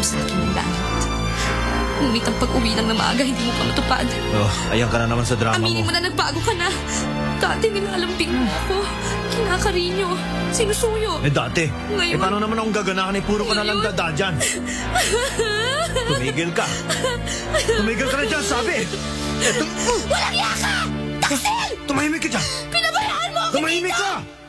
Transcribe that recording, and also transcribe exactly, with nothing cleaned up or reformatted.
mo sa akin ng langit. Ngunit ang pag-uwi lang na maaga, hindi mo pa matupad. Oh, ayan ka na naman sa drama Aminin mo. mo na nagbago ka na. Dati nilalambing mo ako. Kinakarinyo. Sinusuyo. Eh dati, Ngayon- eh paano naman akong gaganahan eh puro ka na lang Ngayon- dada dyan. Tumigil ka. Tumigil ka na dyan, sabi. Eh, tum- Walang yaka! Taksil! Tumahimik ka dyan. Pinabayaan mo ako Tumahimik dito! ka!